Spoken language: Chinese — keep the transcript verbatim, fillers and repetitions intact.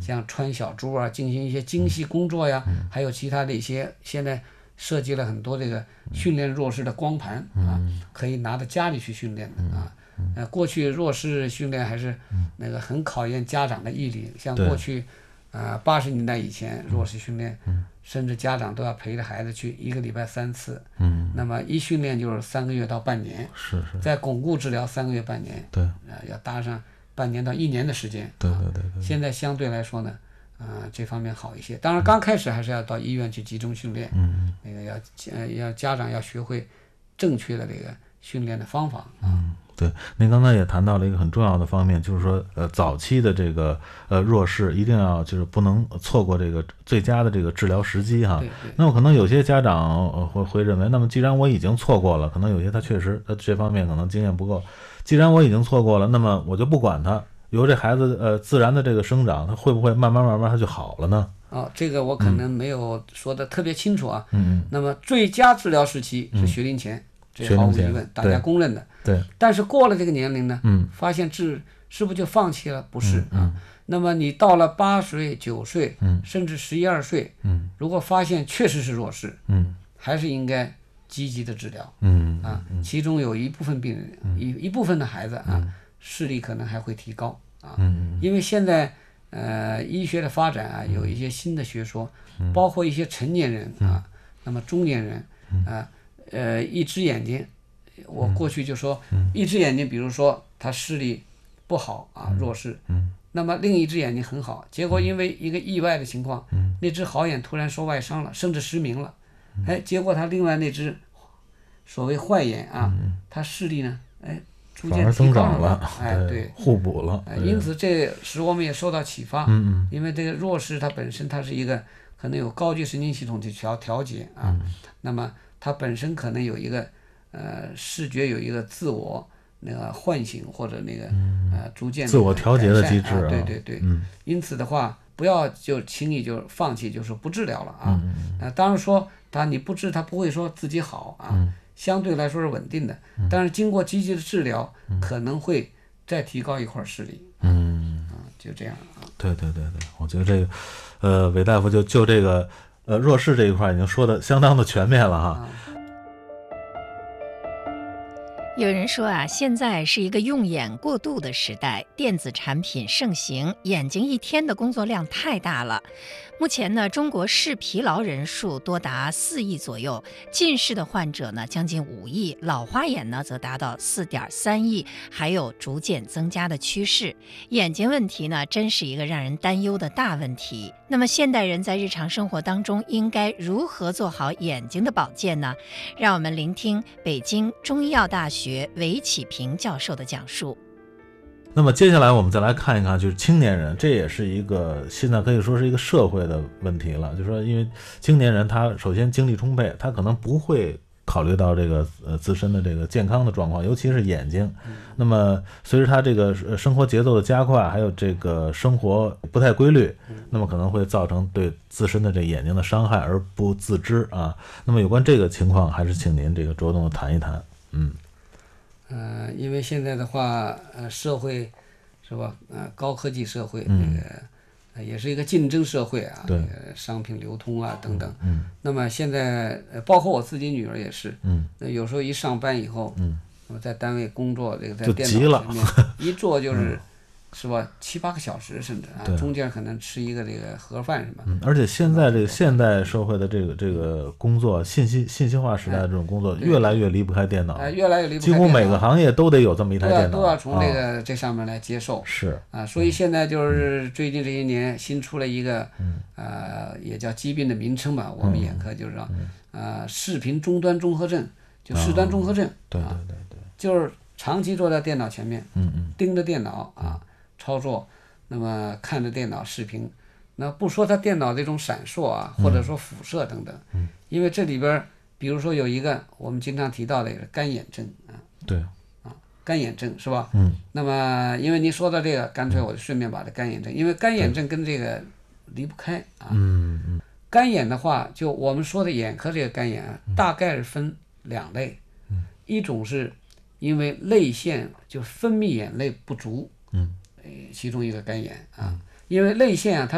像穿小珠啊，进行一些精细工作呀， 嗯、 还有其他的一些，现在设计了很多这个训练弱视的光盘、嗯、啊，可以拿到家里去训练的啊。呃，过去弱视训练还是那个很考验家长的毅力，像过去，啊八十年代以前弱视训练，甚至家长都要陪着孩子去一个礼拜三次， 嗯， 那么一训练就是三个月到半年， 是是， 再巩固治疗三个月半年， 对， 呃，要搭上半年到一年的时间， 对对对 对, 对。 现在相对来说呢，啊、呃，这方面好一些。当然，刚开始还是要到医院去集中训练， 嗯， 那个要呃要家长要学会正确的这个训练的方法啊。 嗯，对，您刚才也谈到了一个很重要的方面，就是说，呃，早期的这个呃弱视一定要就是不能错过这个最佳的这个治疗时机哈。 对对。 那么可能有些家长呃会会认为，那么既然我已经错过了，可能有些他确实他这方面可能经验不够，既然我已经错过了，那么我就不管他，由这孩子呃自然的这个生长，他会不会慢慢慢慢他就好了呢？ 哦，这个我可能没有说的特别清楚啊。 嗯。 那么最佳治疗时期是学龄前。嗯，这毫无疑问，大家公认的。 对。 但是过了这个年龄呢， 嗯， 发现治是不是就放弃了？不是、 嗯、 啊。那么你到了八岁、九岁， 嗯， 甚至十一二岁， 嗯， 如果发现确实是弱视， 嗯， 还是应该积极的治疗。 嗯啊，其中有一部分病人， 嗯、 一一部分的孩子啊，视力可能还会提高啊。 嗯， 因为现在呃医学的发展啊，有一些新的学说， 嗯、 包括一些成年人啊，那么中年人啊。呃，一只眼睛，我过去就说， 嗯、 一只眼睛，比如说他视力不好啊，弱视， 嗯、 那么另一只眼睛很好，结果因为一个意外的情况， 嗯、 那只好眼突然受外伤了，甚至失明了，嗯、哎，结果他另外那只所谓坏眼啊， 嗯、 他视力呢，哎，逐渐提高了， 哎，对， 互补了， 哎，因此这使我们也受到启发， 嗯、 因为这个弱视它本身它是一个可能有高级神经系统去调调节啊， 嗯、 那么。它本身可能有一个呃视觉有一个自我那个唤醒或者那个、 嗯、 呃逐渐自我调节的机制、啊啊，对对对、 嗯， 因此的话不要就轻易就放弃，就是不治疗了啊。 嗯呃、当然说他你不治他不会说自己好啊， 嗯、 相对来说是稳定的， 嗯、 但是经过积极的治疗、嗯、可能会再提高一块视力。 嗯啊，就这样啊。 对对对对，我觉得这个呃韦大夫就就这个。呃，弱视这一块已经说的相当的全面了哈。 有人说啊，现在是一个用眼过度的时代，电子产品盛行，眼睛一天的工作量太大了。目前呢，中国视疲劳人数多达四亿左右，近视的患者呢将近五亿，老花眼呢则达到四点三亿，还有逐渐增加的趋势。眼睛问题呢，真是一个让人担忧的大问题。那么现代人在日常生活当中应该如何做好眼睛的保健呢？让我们聆听北京中医药大学韦启平教授的讲述。 那么接下来我们再来看一看，就是青年人，这也是一个现在可以说是一个社会的问题了。就是说，因为青年人他首先精力充沛，他可能不会考虑到这个呃自身的这个健康的状况，尤其是眼睛。那么随着他这个生活节奏的加快，还有这个生活不太规律，那么可能会造成对自身的这眼睛的伤害而不自知啊。那么有关这个情况，还是请您这个着重的谈一谈。嗯。 呃，因为现在的话，呃，社会是吧？呃，高科技社会， 嗯、 那个、呃、也是一个竞争社会啊， 对， 那个商品流通啊等等。 嗯。 那么现在，呃，包括我自己女儿也是， 嗯， 那有时候一上班以后， 嗯， 我在单位工作，这个在就电脑前面一坐就是。 嗯是吧？七八个小时甚至啊，中间可能吃一个这个盒饭什么。 嗯，而且现在这个现代社会的这个这个工作，信息信息化时代的这种工作， 哎、 越来越离不开电脑， 哎，越来越离不开电脑，几乎每个行业都得有这么一台电脑， 都要从这个、哦、这上面来接受。 是啊，所以现在就是最近这些年新出了一个，嗯、呃，也叫疾病的名称吧，我们眼科就是说，嗯、呃，视频终端综合症，就视端综合症。 哦、对对对对， 就是长期坐在电脑前面， 嗯嗯， 盯着电脑啊操作。那么看着电脑视频，那不说它电脑这种闪烁啊，或者说辐射等等， 嗯， 因为这里边比如说有一个我们经常提到的干眼症啊， 对， 啊，干眼症是吧？ 嗯， 那么因为您说到这个，干脆我就顺便把这干眼症，因为干眼症跟这个离不开啊， 嗯嗯， 干眼的话，就我们说的眼科这个干眼啊，大概是分两类， 嗯， 一种是因为泪腺就分泌眼泪不足， 嗯。 其中一个干眼啊，因为泪腺啊，它